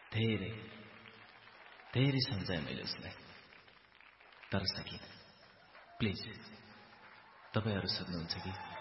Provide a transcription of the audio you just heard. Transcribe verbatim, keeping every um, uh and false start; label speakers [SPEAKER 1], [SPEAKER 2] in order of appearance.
[SPEAKER 1] धेरै धेरै सम्झाएँ मैले उसलाई, तर सकिनँ। प्लिज तपाईहरु सक्नुहुन्छ कि